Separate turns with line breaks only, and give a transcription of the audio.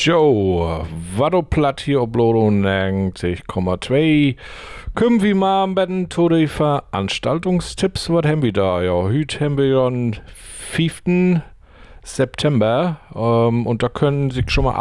Jo, Wattoplatt hier ob Lodo 90,2. Kommen wir mal am besten zu den Veranstaltungstipps. Was haben wir da? Ja, heute haben wir den 5. September und da können sich schon mal